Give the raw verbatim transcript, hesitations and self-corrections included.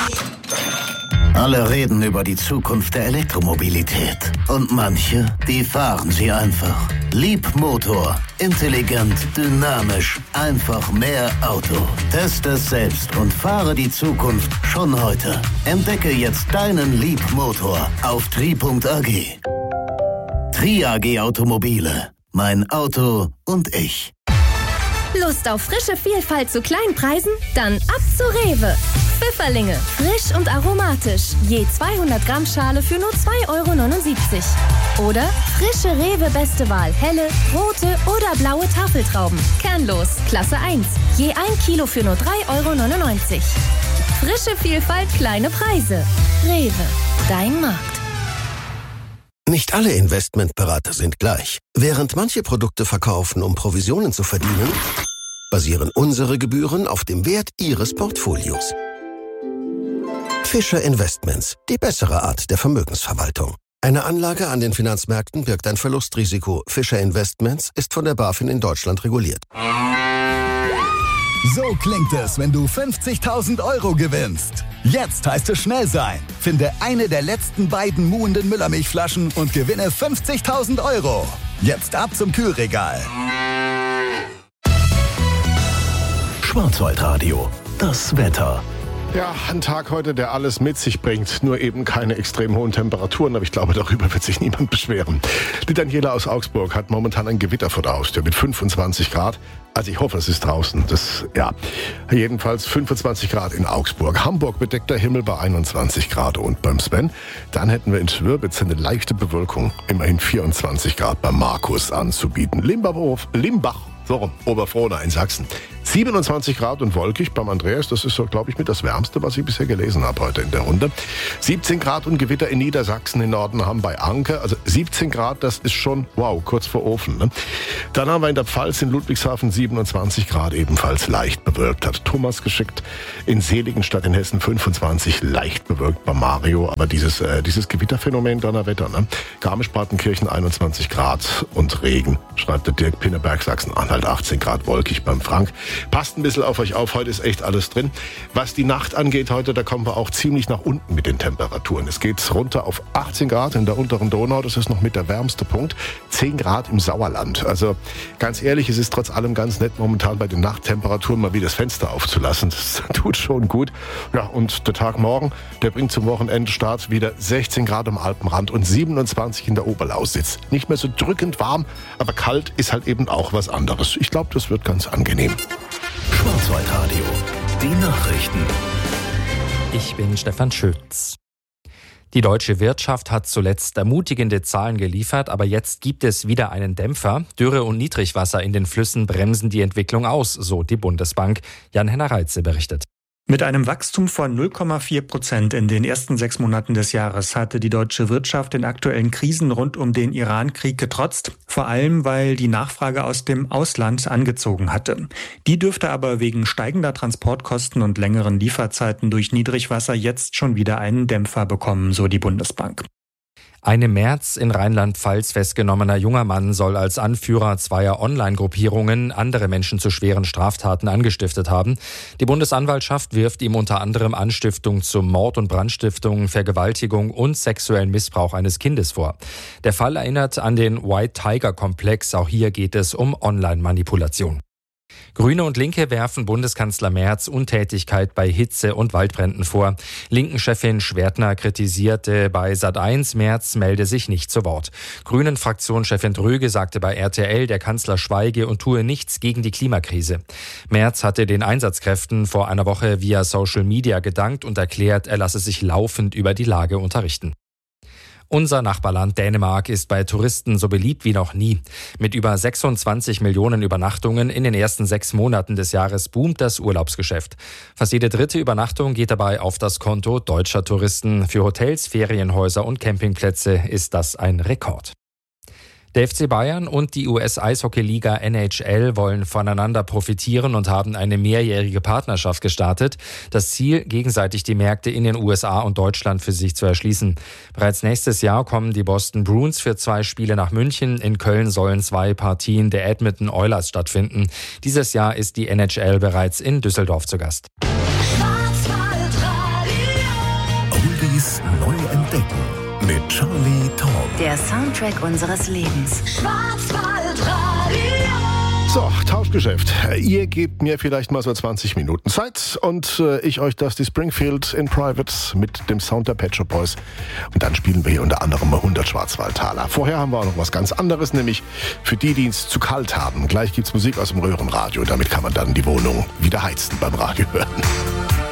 Alle reden über die Zukunft der Elektromobilität. Und manche, die fahren sie einfach. Leapmotor. Intelligent, dynamisch, einfach mehr Auto. Teste es selbst und fahre die Zukunft schon heute. Entdecke jetzt deinen Leapmotor auf tri punkt a g. Tri A G Automobile. Mein Auto und ich. Lust auf frische Vielfalt zu Kleinpreisen? Dann ab zu Rewe. Pfifferlinge, frisch und aromatisch. Je zweihundert Gramm Schale für nur zwei Euro neunundsiebzig. Oder frische Rewe Beste Wahl, helle, rote oder blaue Tafeltrauben. Kernlos, Klasse eins. Je ein Kilo für nur drei Euro neunundneunzig. Frische Vielfalt, kleine Preise. Rewe, dein Markt. Nicht alle Investmentberater sind gleich. Während manche Produkte verkaufen, um Provisionen zu verdienen, basieren unsere Gebühren auf dem Wert Ihres Portfolios. Fischer Investments, die bessere Art der Vermögensverwaltung. Eine Anlage an den Finanzmärkten birgt ein Verlustrisiko. Fischer Investments ist von der BaFin in Deutschland reguliert. So klingt es, wenn du fünfzigtausend Euro gewinnst. Jetzt heißt es schnell sein. Finde eine der letzten beiden muhenden Müllermilchflaschen und gewinne fünfzigtausend Euro. Jetzt ab zum Kühlregal. Schwarzwaldradio, das Wetter. Ja, ein Tag heute, der alles mit sich bringt, nur eben keine extrem hohen Temperaturen, aber ich glaube, darüber wird sich niemand beschweren. Die Daniela aus Augsburg hat momentan ein Gewitter vor der Haustür mit fünfundzwanzig Grad. Also ich hoffe, es ist draußen. Das, ja, jedenfalls fünfundzwanzig Grad in Augsburg. Hamburg bedeckter Himmel bei einundzwanzig Grad. Und beim Sven, dann hätten wir in Schwörbitz eine leichte Bewölkung, immerhin vierundzwanzig Grad bei Markus anzubieten. Limbach, Limbach so rum, Oberfrohna in Sachsen. siebenundzwanzig Grad und wolkig beim Andreas. Das ist so, glaube ich, mit das Wärmste, was ich bisher gelesen habe heute in der Runde. siebzehn Grad und Gewitter in Niedersachsen, in Nordenham bei Anke. Also siebzehn Grad, das ist schon, wow, kurz vor Ofen. Ne? Dann haben wir in der Pfalz in Ludwigshafen siebenundzwanzig Grad, ebenfalls leicht bewölkt. Hat Thomas geschickt. In Seligenstadt in Hessen fünfundzwanzig, leicht bewölkt bei Mario. Aber dieses, äh, dieses Gewitterphänomen, Donnerwetter, ne? Garmisch-Partenkirchen einundzwanzig Grad und Regen, schreibt der Dirk Pinneberg, Sachsen-Anhalt achtzehn Grad, wolkig beim Frank. Passt ein bisschen auf euch auf, heute ist echt alles drin. Was die Nacht angeht heute, da kommen wir auch ziemlich nach unten mit den Temperaturen. Es geht runter auf achtzehn Grad in der unteren Donau, das ist noch mit der wärmste Punkt. zehn Grad im Sauerland. Also ganz ehrlich, es ist trotz allem ganz nett, momentan bei den Nachttemperaturen mal wieder das Fenster aufzulassen. Das tut schon gut. Ja, und der Tag morgen, der bringt zum Wochenendstart wieder sechzehn Grad am Alpenrand und siebenundzwanzig in der Oberlausitz. Nicht mehr so drückend warm, aber kalt ist halt eben auch was anderes. Ich glaube, das wird ganz angenehm. Schwarzwaldradio, die Nachrichten. Ich bin Stefan Schütz. Die deutsche Wirtschaft hat zuletzt ermutigende Zahlen geliefert, aber jetzt gibt es wieder einen Dämpfer. Dürre und Niedrigwasser in den Flüssen bremsen die Entwicklung aus, so die Bundesbank. Jan-Henner Reitze berichtet. Mit einem Wachstum von null Komma vier Prozent in den ersten sechs Monaten des Jahres hatte die deutsche Wirtschaft den aktuellen Krisen rund um den Iran-Krieg getrotzt, vor allem weil die Nachfrage aus dem Ausland angezogen hatte. Die dürfte aber wegen steigender Transportkosten und längeren Lieferzeiten durch Niedrigwasser jetzt schon wieder einen Dämpfer bekommen, so die Bundesbank. Ein im März in Rheinland-Pfalz festgenommener junger Mann soll als Anführer zweier Online-Gruppierungen andere Menschen zu schweren Straftaten angestiftet haben. Die Bundesanwaltschaft wirft ihm unter anderem Anstiftung zum Mord und Brandstiftung, Vergewaltigung und sexuellen Missbrauch eines Kindes vor. Der Fall erinnert an den White Tiger-Komplex. Auch hier geht es um Online-Manipulation. Grüne und Linke werfen Bundeskanzler Merz Untätigkeit bei Hitze- und Waldbränden vor. Linken-Chefin Schwertner kritisierte bei Sat eins, Merz melde sich nicht zu Wort. Grünen-Fraktionschefin Dröge sagte bei R T L, der Kanzler schweige und tue nichts gegen die Klimakrise. Merz hatte den Einsatzkräften vor einer Woche via Social Media gedankt und erklärt, er lasse sich laufend über die Lage unterrichten. Unser Nachbarland Dänemark ist bei Touristen so beliebt wie noch nie. Mit über sechsundzwanzig Millionen Übernachtungen in den ersten sechs Monaten des Jahres boomt das Urlaubsgeschäft. Fast jede dritte Übernachtung geht dabei auf das Konto deutscher Touristen. Für Hotels, Ferienhäuser und Campingplätze ist das ein Rekord. Der F C Bayern und die U S-Eishockey-Liga N H L wollen voneinander profitieren und haben eine mehrjährige Partnerschaft gestartet. Das Ziel, gegenseitig die Märkte in den U S A und Deutschland für sich zu erschließen. Bereits nächstes Jahr kommen die Boston Bruins für zwei Spiele nach München. In Köln sollen zwei Partien der Edmonton Oilers stattfinden. Dieses Jahr ist die N H L bereits in Düsseldorf zu Gast. Schwarzwaldradio. Charlie Talk. Der Soundtrack unseres Lebens. Schwarzwaldradio. So, Tauschgeschäft. Ihr gebt mir vielleicht mal so zwanzig Minuten Zeit und äh, ich euch das die Springfield in Private mit dem Sound der Pet Shop Boys. Und dann spielen wir hier unter anderem mal hundert Schwarzwaldtaler. Vorher haben wir auch noch was ganz anderes, nämlich für die, die es zu kalt haben. Gleich gibt's Musik aus dem Röhrenradio. Damit kann man dann die Wohnung wieder heizen beim Radio hören.